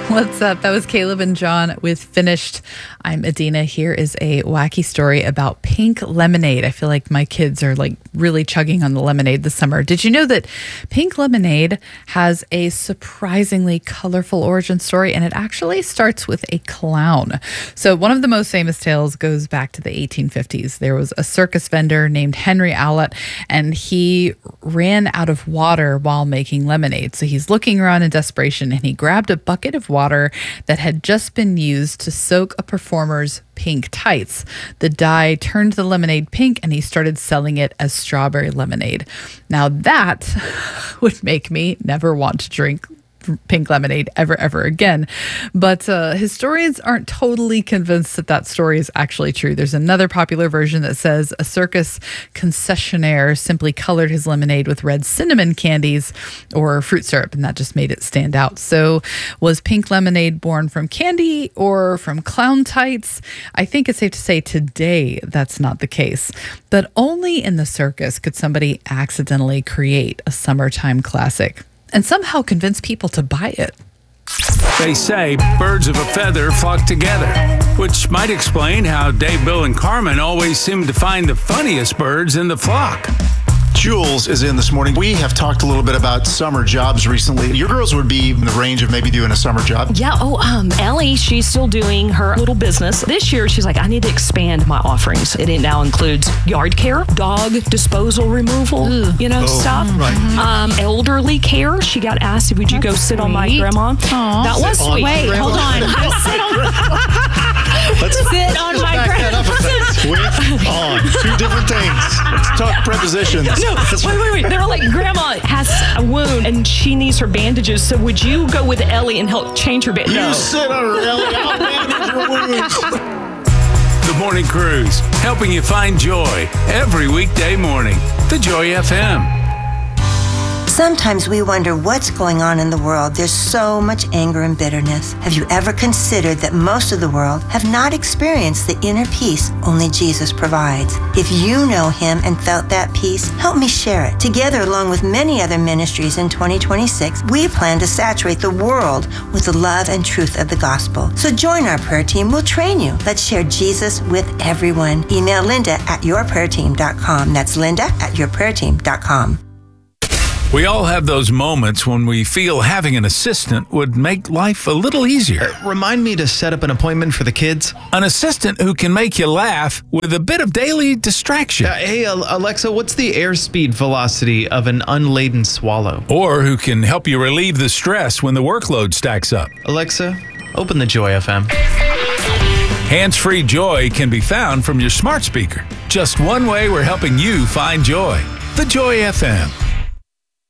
What's up? That was Caleb and John with Finished. I'm Adina. Here is a wacky story about pink lemonade. I feel like my kids are really chugging on the lemonade this summer. Did you know that pink lemonade has a surprisingly colorful origin story, and it actually starts with a clown? So one of the most famous tales goes back to the 1850s. There was a circus vendor named Henry Owlett, and he ran out of water while making lemonade. So he's looking around in desperation, and he grabbed a bucket of water that had just been used to soak a performer's pink tights. The dye turned the lemonade pink, and he started selling it as strawberry lemonade. Now that would make me never want to drink pink lemonade ever again. But historians aren't totally convinced that story is actually true. There's another popular version that says a circus concessionaire simply colored his lemonade with red cinnamon candies or fruit syrup, and that just made it stand out. So was pink lemonade born from candy or from clown tights? I think it's safe to say today that's not the case. But only in the circus could somebody accidentally create a summertime classic and somehow convince people to buy it. They say birds of a feather flock together, which might explain how Dave, Bill, and Carmen always seem to find the funniest birds in the flock. Jules is in this morning. We have talked a little bit about summer jobs recently. Your girls would be in the range of maybe doing a summer job. Yeah. Ellie, she's still doing her little business. This year, she's like, I need to expand my offerings. It now includes yard care, dog disposal removal, stuff. Right. Elderly care. She got asked, would you go sit on my grandma? Aww. That was sweet. Wait, hold on. Sit on my grandma. With on. Two different things. Let's talk prepositions. No, wait. They were like, Grandma has a wound and she needs her bandages. So would you go with Ellie and help change her bandages? You sit on her, Ellie. I'll bandage your wounds. The Morning Cruise, helping you find joy every weekday morning. The Joy FM. Sometimes we wonder what's going on in the world. There's so much anger and bitterness. Have you ever considered that most of the world have not experienced the inner peace only Jesus provides? If you know Him and felt that peace, help me share it. Together, along with many other ministries in 2026, we plan to saturate the world with the love and truth of the gospel. So join our prayer team. We'll train you. Let's share Jesus with everyone. Email Linda@yourprayerteam.com. That's Linda@yourprayerteam.com. We all have those moments when we feel having an assistant would make life a little easier. Remind me to set up an appointment for the kids. An assistant who can make you laugh with a bit of daily distraction. Hey, Alexa, what's the airspeed velocity of an unladen swallow? Or who can help you relieve the stress when the workload stacks up. Alexa, open the Joy FM. Hands-free joy can be found from your smart speaker. Just one way we're helping you find joy. The Joy FM.